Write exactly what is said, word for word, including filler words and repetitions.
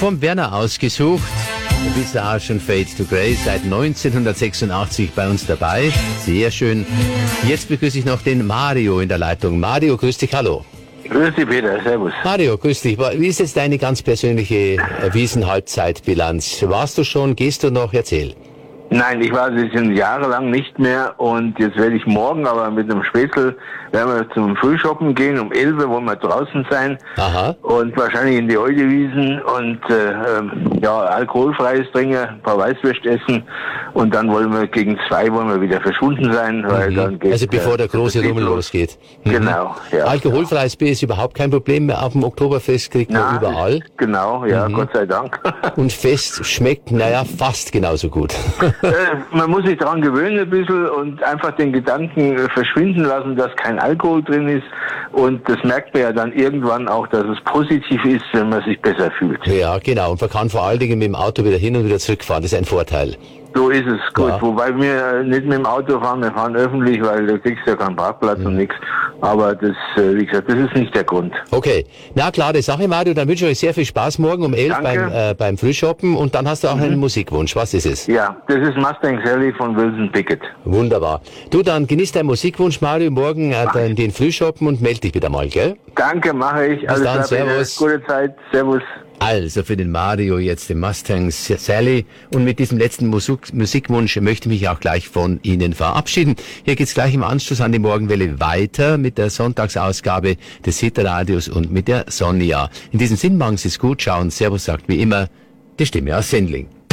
vom Werner ausgesucht. Du bist ja auch schon Fade to Grey, seit neunzehnhundertsechsundachtzig bei uns dabei. Sehr schön. Jetzt begrüße ich noch den Mario in der Leitung. Mario, grüß dich, hallo. Grüß dich, Peter, servus. Mario, grüß dich. Wie ist jetzt deine ganz persönliche Wiesen-Halbzeitbilanz? Warst du schon, gehst du noch? Erzähl. Nein, ich war jetzt jahrelang nicht mehr und jetzt werde ich morgen aber mit einem Spätzle, werden wir zum Frühshoppen gehen, um elf Uhr wollen wir draußen sein. Aha. Und wahrscheinlich in die Eudewiesen und äh, ja, alkoholfreies trinken, ein paar Weißwürste essen und dann wollen wir gegen zwei wollen wir wieder verschwunden sein, weil Mhm. dann geht, Also bevor der große Betrieb Rummel los. losgeht. Mhm. Genau, ja. Alkoholfreies Bier ist überhaupt kein Problem mehr. Auf dem Oktoberfest kriegt man Na, überall. Genau, ja, Mhm. Gott sei Dank. Und Fest schmeckt, naja, fast genauso gut. äh, man muss sich daran gewöhnen ein bisschen und einfach den Gedanken äh, verschwinden lassen, dass kein Alkohol drin ist. Und das merkt man ja dann irgendwann auch, dass es positiv ist, wenn man sich besser fühlt. Ja, genau. Und man kann vor allen Dingen mit dem Auto wieder hin und wieder zurückfahren. Das ist ein Vorteil. So ist es, gut. Ja. Wobei wir nicht mit dem Auto fahren, wir fahren öffentlich, weil du kriegst ja keinen Parkplatz Mhm. und nichts. Aber das, äh, wie gesagt, das ist nicht der Grund. Okay. Na, klare Sache, Mario. Dann wünsche ich euch sehr viel Spaß morgen um elf Danke. beim, äh, beim Frühshoppen. Und dann hast du auch einen Musikwunsch. Was ist es? Ja, das ist Mustang Sally von Wilson Pickett. Wunderbar. Du, dann genieß deinen Musikwunsch, Mario, morgen äh, den, den Frühshoppen und melde dich wieder mal, gell? Danke, mache ich. Alles dann, klar, Peter. servus. Gute Zeit. Servus. Also für den Mario jetzt den Mustang Sally. Und mit diesem letzten Musik Musikwunsch möchte ich mich auch gleich von Ihnen verabschieden. Hier geht's gleich im Anschluss an die Morgenwelle weiter mit der Sonntagsausgabe des Hitradios und mit der Sonja. In diesem Sinn, machen Sie es gut, schauen. Servus sagt wie immer die Stimme aus Sendling.